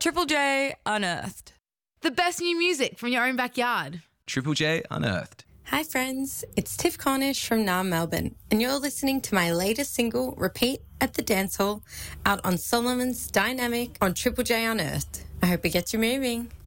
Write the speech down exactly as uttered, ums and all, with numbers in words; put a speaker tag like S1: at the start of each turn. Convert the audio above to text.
S1: Triple J Unearthed.
S2: The best new music from your own backyard.
S3: Triple J Unearthed.
S4: Hi friends, it's Tiff Cornish from Nah Melbourne, and you're listening to my latest single, Repeat at the Dance Hall, out on Solomon's Dynamic on Triple J Unearthed. I hope it gets you moving.